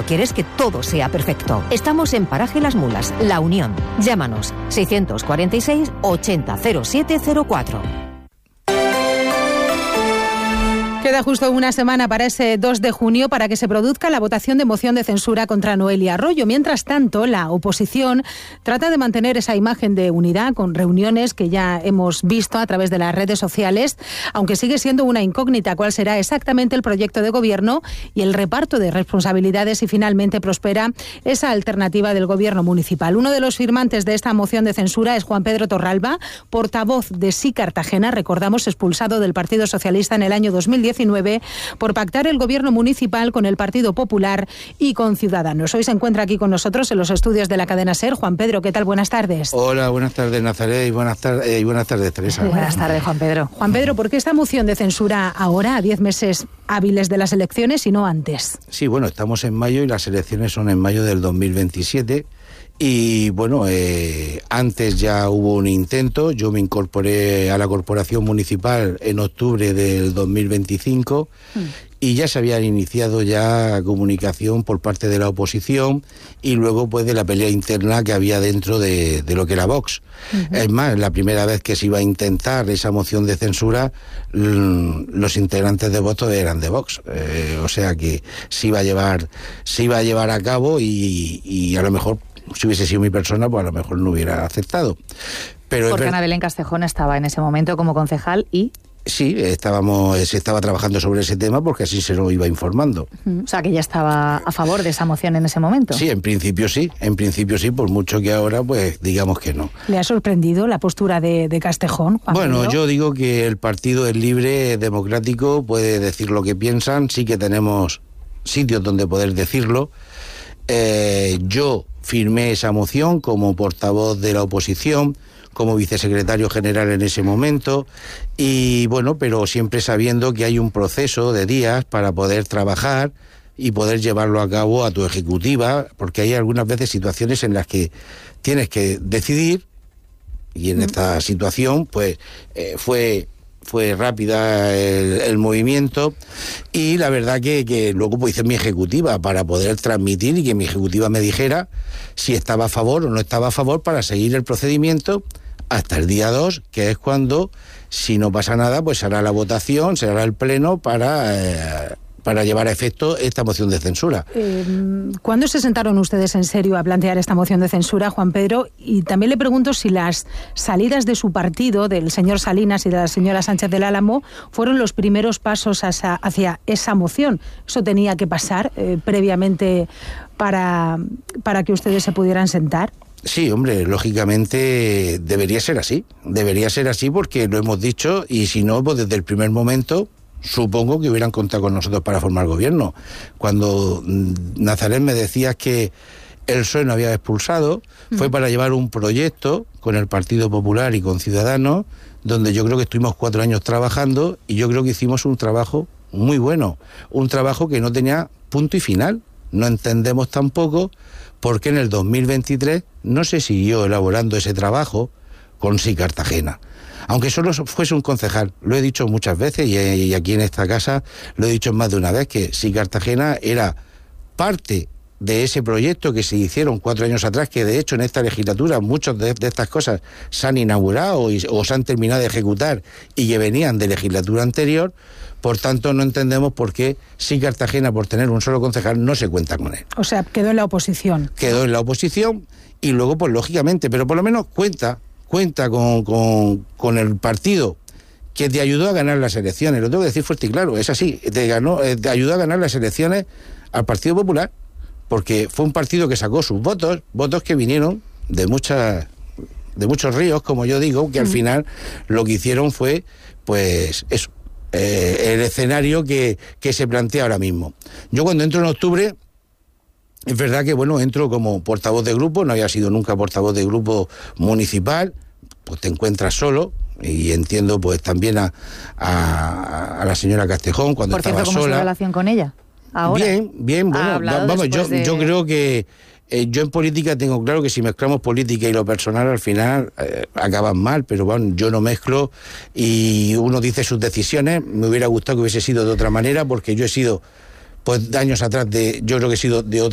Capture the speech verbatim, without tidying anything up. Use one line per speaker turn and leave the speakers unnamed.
cuando quieres que todo sea perfecto. Estamos en Paraje Las Mulas, La Unión. Llámanos seiscientos cuarenta y seis ochenta cero siete cero cuatro.
Queda justo una semana para ese dos de junio para que se produzca la votación de moción de censura contra Noelia Arroyo. Mientras tanto, la oposición trata de mantener esa imagen de unidad con reuniones que ya hemos visto a través de las redes sociales, aunque sigue siendo una incógnita cuál será exactamente el proyecto de gobierno y el reparto de responsabilidades si finalmente prospera esa alternativa del gobierno municipal. Uno de los firmantes de esta moción de censura es Juan Pedro Torralba, portavoz de Sí Cartagena, recordamos, expulsado del Partido Socialista en el año dos mil diecinueve por pactar el gobierno municipal con el Partido Popular y con Ciudadanos. Hoy se encuentra aquí con nosotros en los estudios de la cadena SER. Juan Pedro, ¿qué tal? Buenas tardes.
Hola, buenas tardes, Nazaret, y buenas, tar- eh, y buenas tardes, Teresa.
Buenas tardes, Juan Pedro. Juan Pedro, ¿por qué esta moción de censura ahora, a diez meses hábiles de las elecciones y no antes?
Sí, bueno, estamos en mayo y las elecciones son en mayo del dos mil veintisiete. Y bueno, eh, antes ya hubo un intento, yo me incorporé a la corporación municipal en octubre del dos mil veinticinco mm. y ya se había iniciado ya comunicación por parte de la oposición y luego pues de la pelea interna que había dentro de, de lo que era Vox. Uh-huh. Es más, la primera vez que se iba a intentar esa moción de censura, l- los integrantes de Vox eran de Vox, eh, o sea que se iba a llevar, se iba a llevar a cabo y, y a lo mejor si hubiese sido mi persona, pues a lo mejor no hubiera aceptado. Pero
Porque Ana Belén Castejón estaba en ese momento como concejal y...
Sí, estábamos, se estaba trabajando sobre ese tema porque así se lo iba informando.
O sea, que ya estaba a favor de esa moción en ese momento.
Sí, en principio sí, en principio sí, por mucho que ahora, pues digamos que no.
¿Le ha sorprendido la postura de, de Castejón, Juan
Bueno,
Pedro?
yo digo que el partido es libre, es democrático, puede decir lo que piensan, sí que tenemos sitios donde poder decirlo. Eh, yo firmé esa moción como portavoz de la oposición, como vicesecretario general en ese momento, y bueno, pero siempre sabiendo que hay un proceso de días para poder trabajar y poder llevarlo a cabo a tu ejecutiva, porque hay algunas veces situaciones en las que tienes que decidir, y en esta situación pues eh, fue... fue rápida el, el movimiento y la verdad que, que luego pues hice mi ejecutiva para poder transmitir y que mi ejecutiva me dijera si estaba a favor o no estaba a favor para seguir el procedimiento hasta el día dos, que es cuando, si no pasa nada, pues será la votación, será el pleno para... Eh, para llevar a efecto esta moción de censura.
Eh, ¿Cuándo se sentaron ustedes en serio a plantear esta moción de censura, Juan Pedro? Y también le pregunto si las salidas de su partido, del señor Salinas y de la señora Sánchez del Álamo, fueron los primeros pasos hacia, hacia esa moción. ¿Eso tenía que pasar eh, previamente para, para que ustedes se pudieran sentar?
Sí, hombre, lógicamente debería ser así. Debería ser así porque lo hemos dicho y si no, pues desde el primer momento... supongo que hubieran contado con nosotros para formar gobierno. Cuando Nazaret me decías que el P S O E no había expulsado, mm. fue para llevar un proyecto con el Partido Popular y con Ciudadanos, donde yo creo que estuvimos cuatro años trabajando y yo creo que hicimos un trabajo muy bueno, un trabajo que no tenía punto y final. No entendemos tampoco por qué en el dos mil veintitrés no se siguió elaborando ese trabajo con Sí Cartagena. Aunque solo fuese un concejal, lo he dicho muchas veces y, y aquí en esta casa lo he dicho más de una vez, que Sí Cartagena era parte de ese proyecto que se hicieron cuatro años atrás, que de hecho en esta legislatura muchas de, de estas cosas se han inaugurado y, o se han terminado de ejecutar y que venían de legislatura anterior. Por tanto, no entendemos por qué Sí Cartagena, por tener un solo concejal, no se cuenta con él.
O sea, quedó en la oposición.
Quedó en la oposición y luego, pues lógicamente, pero por lo menos cuenta... cuenta con, con, con el partido que te ayudó a ganar las elecciones, lo tengo que decir fuerte y claro, es así, te, ganó, te ayudó a ganar las elecciones al Partido Popular, porque fue un partido que sacó sus votos, votos que vinieron de muchas, de muchos ríos, como yo digo, que al final lo que hicieron fue, pues eso, eh, el escenario que, que se plantea ahora mismo. Yo cuando entro en octubre, es verdad que, bueno, entro como portavoz de grupo, no había sido nunca portavoz de grupo municipal, pues te encuentras solo, y entiendo pues también a, a, a la señora Castejón cuando
Por cierto,
estaba
¿cómo
sola.
es su relación con ella ahora?
Bien, bien, bueno,
ha
vamos, yo,
de...
yo creo que eh, yo en política tengo claro que si mezclamos política y lo personal al final eh, acaban mal, pero bueno, yo no mezclo y uno dice sus decisiones, me hubiera gustado que hubiese sido de otra manera porque yo he sido, pues años atrás, de yo creo que he sido de otra